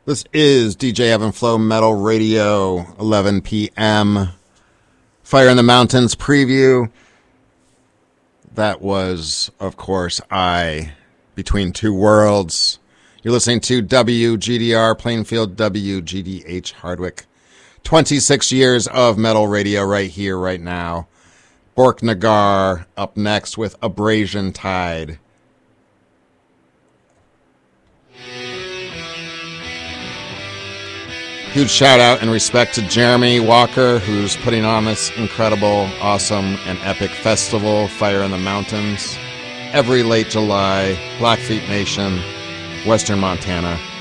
This is DJ Evan Flow Metal Radio, 11 p.m. Fire in the Mountains preview. That was, of course, Between Two Worlds. You're listening to WGDR Plainfield, WGDH Hardwick. 26 years of metal radio right here, right now. Bork Nagar up next with Abrasion Tide. Huge shout out and respect to Jeremy Walker, who's putting on this incredible, awesome, and epic festival, Fire in the Mountains, every late July, Blackfeet Nation, Western Montana.